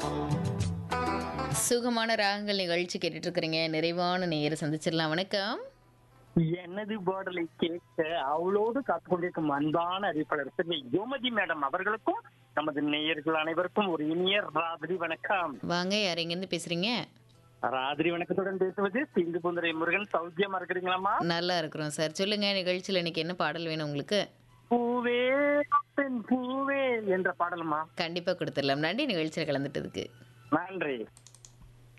சுகமான ராகங்கள் நிகழ்ச்சி கேட்டுட்டு இருக்கிறீங்க. நிறைவான நேயரை சந்திச்சிடலாம். வணக்கம். எனது பாடலை கேட்க அவளோடு காத்து கொண்டிருக்கும் அன்பான அறிவிப்பாளர் திரு யோமதி மேடம் அவர்களுக்கும் நமது நேயர்கள் அனைவருக்கும் ஒரு இனிய ராத்திரி வணக்கம். வாங்க, யார் எங்கேருந்து பேசுறீங்க? ராத்திரி வணக்கத்துடன் பேசுவது சிந்து புந்தரை முருகன். சௌக்கியமா இருக்கிறீங்களாமா? நல்லா இருக்கிறோம் சார். சொல்லுங்க, நிகழ்ச்சியில் இன்னைக்கு என்ன பாடல் வேணும் உங்களுக்கு? பூவே பெண் பூவே என்ற பாடலுமா? கண்டிப்பா கொடுத்துடலாம். நன்றி நிகழ்ச்சியில் கலந்துட்டதுக்கு. நன்றி.